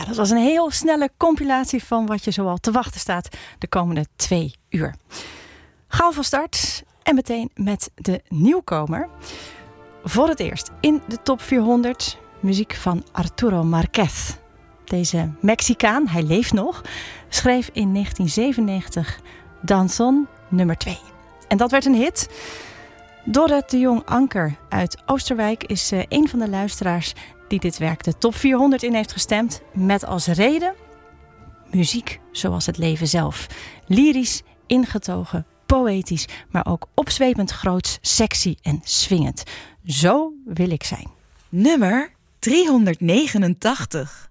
dat was een heel snelle compilatie van wat je zoal te wachten staat de komende 2 uur. Gauw van start en meteen met de nieuwkomer. Voor het eerst in de top 400 muziek van Arturo Márquez. Deze Mexicaan, hij leeft nog, schreef in 1997 Danzón nummer 2. En dat werd een hit. Dorrit de Jong Anker uit Oosterwijk is een van de luisteraars die dit werk de top 400 in heeft gestemd. Met als reden muziek zoals het leven zelf. Lyrisch, ingetogen, poëtisch, maar ook opzwepend groots, sexy en swingend. Zo wil ik zijn. Nummer 389.